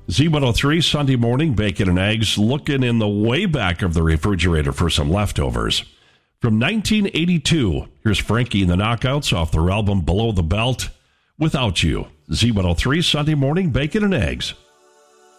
Z103 Sunday morning, bacon and eggs, looking in the way back of the refrigerator for some leftovers. From 1982, here's Frankie and the Knockouts off their album Below the Belt, Without You. Z103 Sunday morning, bacon and eggs.